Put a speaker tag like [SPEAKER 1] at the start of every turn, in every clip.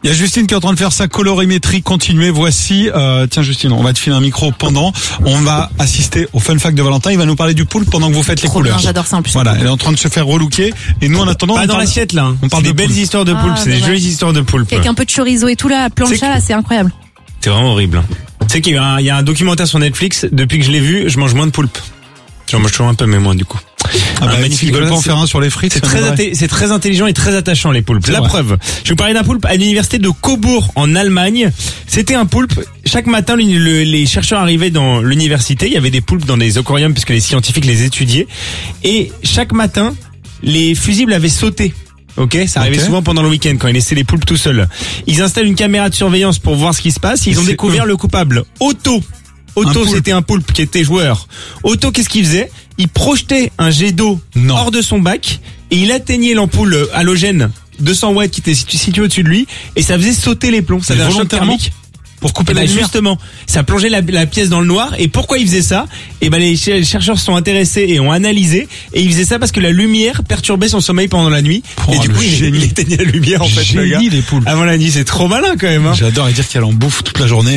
[SPEAKER 1] Il y a Justine qui est en train de faire sa colorimétrie continuée. Voici, tiens Justine, on va te filer un micro pendant. On va assister au fun fact de Valentin. Il va nous parler du poulpe pendant que vous faites les couleurs.
[SPEAKER 2] Bien, j'adore ça en plus.
[SPEAKER 1] Voilà, elle est en train de se faire relooker. Et nous en attendant,
[SPEAKER 3] pas dans l'assiette là.
[SPEAKER 1] On parle
[SPEAKER 3] des belles histoires de poulpe, c'est des jolies histoires de poulpe.
[SPEAKER 2] Avec un peu de chorizo et tout là, plancha là, c'est incroyable.
[SPEAKER 3] C'est vraiment horrible. Tu sais qu'il y a un documentaire sur Netflix. Depuis que je l'ai vu, je mange moins de poulpe. J'en mange toujours un peu, mais moins du coup.
[SPEAKER 1] Magnifique. Ils veulent pas en faire un sur les frites.
[SPEAKER 3] C'est très intelligent et très attachant les poulpes.
[SPEAKER 1] C'est
[SPEAKER 3] La
[SPEAKER 1] vrai.
[SPEAKER 3] preuve. Je vais vous parler d'un poulpe à l'université de Cobourg en Allemagne. C'était un poulpe. Chaque matin, les chercheurs arrivaient dans l'université. Il y avait des poulpes dans des aquariums puisque les scientifiques les étudiaient. Et chaque matin, les fusibles avaient sauté. Ok, ça arrivait souvent pendant le week-end quand ils laissaient les poulpes tout seuls. Ils installent une caméra de surveillance pour voir ce qui se passe. Ils ont découvert le coupable. Otto, c'était un poulpe qui était joueur. Otto, qu'est-ce qu'il faisait? Il projetait un jet d'eau hors de son bac et il atteignait l'ampoule halogène 200 watts qui était située au-dessus de lui et ça faisait sauter les plombs. Ça faisait un choc thermique. Pour couper la lumière. Justement, ça plongeait la pièce dans le noir. Et pourquoi il faisait ça? Et les chercheurs se sont intéressés et ont analysé. Et il faisait ça parce que la lumière perturbait son sommeil pendant la nuit. Et du coup, il éteignait la lumière en fait. Le gars.
[SPEAKER 1] Les poules.
[SPEAKER 3] Avant la nuit, c'est trop malin quand même. Hein.
[SPEAKER 1] J'adore dire qu'elle en bouffe toute la journée.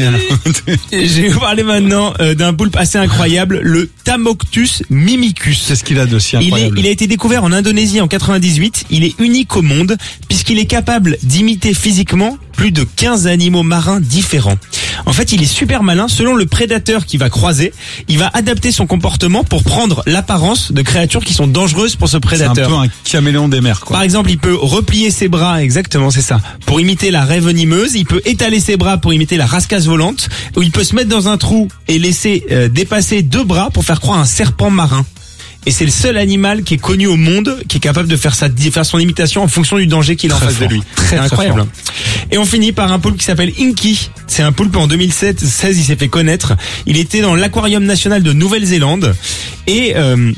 [SPEAKER 3] Je vais vous parler maintenant d'un poulpe assez incroyable, le Tamoctus mimicus.
[SPEAKER 1] C'est ce qu'il a de si incroyable.
[SPEAKER 3] Il a été découvert en Indonésie en 98. Il est unique au monde puisqu'il est capable d'imiter physiquement plus de 15 animaux marins différents. En fait, il est super malin. Selon le prédateur qu'il va croiser, il va adapter son comportement pour prendre l'apparence de créatures qui sont dangereuses pour ce prédateur.
[SPEAKER 1] C'est un peu un caméléon des mers, quoi.
[SPEAKER 3] Par exemple, il peut replier ses bras, exactement, c'est ça, pour imiter la raie venimeuse. Il peut étaler ses bras pour imiter la rascasse volante. Ou il peut se mettre dans un trou et laisser dépasser 2 bras pour faire croire un serpent marin. Et c'est le seul animal qui est connu au monde qui est capable de faire son imitation en fonction du danger qu'il a en face de lui. C'est incroyable. Fort. Et on finit par un poulpe qui s'appelle Inky. C'est un poulpe en 2016, il s'est fait connaître. Il était dans l'aquarium national de Nouvelle-Zélande et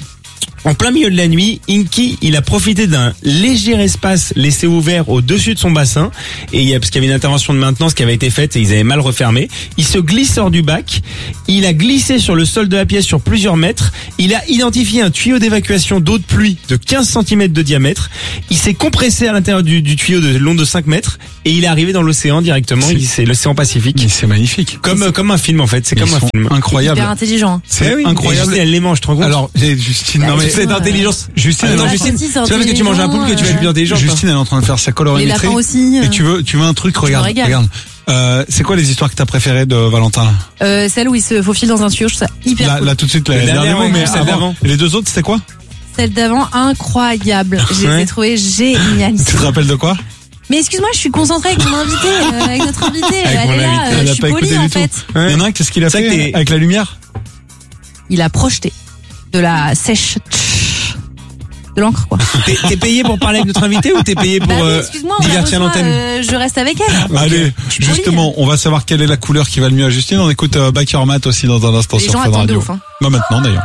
[SPEAKER 3] en plein milieu de la nuit, Inky, il a profité d'un léger espace laissé ouvert au-dessus de son bassin et parce qu'il y avait une intervention de maintenance qui avait été faite et ils avaient mal refermé. Il se glisse hors du bac, il a glissé sur le sol de la pièce sur plusieurs mètres, il a identifié un tuyau d'évacuation d'eau de pluie de 15 cm de diamètre, il s'est compressé à l'intérieur du tuyau de long de 5 mètres et il est arrivé dans l'océan directement, c'est l'océan Pacifique.
[SPEAKER 1] Mais c'est magnifique.
[SPEAKER 3] Comme un film en fait, c'est comme un film.
[SPEAKER 1] Incroyable.
[SPEAKER 2] Hyper intelligent.
[SPEAKER 1] C'est incroyable.
[SPEAKER 3] Justine, elle les mange, tu te rends compte?
[SPEAKER 1] Alors, Justine, non mais
[SPEAKER 3] cette intelligence.
[SPEAKER 1] Justine,
[SPEAKER 3] Justine, c'est pas parce que tu manges un poulpe que tu vas être plus intelligent.
[SPEAKER 1] Justine, elle est en train de faire sa colorimétrie.
[SPEAKER 2] Les lapins aussi.
[SPEAKER 1] Et tu veux un truc, regarde. C'est quoi les histoires que t'as préférées de Valentin?
[SPEAKER 2] Celle où il se faufile dans un tuyau, je trouve ça hyper cool.
[SPEAKER 1] Là tout de suite, les derniers mots, mais avant. Et les 2 autres, c'était quoi?
[SPEAKER 2] Celle d'avant, incroyable. Je les ai trouvées géniales.
[SPEAKER 1] Tu te rappelles de quoi?
[SPEAKER 2] Mais excuse-moi, je suis concentrée avec mon invité, avec notre invité. Elle est là, je suis polie en fait.
[SPEAKER 1] Il y en a un, qu'est-ce qu'il a fait avec la lumière?
[SPEAKER 2] Il a projeté de la sèche, de l'encre quoi.
[SPEAKER 3] T'es payé pour parler avec notre invité ou t'es payé pour divertir l'antenne?
[SPEAKER 2] Je reste avec elle.
[SPEAKER 1] Allez, justement, on va savoir quelle est la couleur qui va le mieux à Justine. On écoute Back Your Mat aussi dans un instant sur Fun Radio.
[SPEAKER 2] Ouf, hein.
[SPEAKER 1] Maintenant d'ailleurs.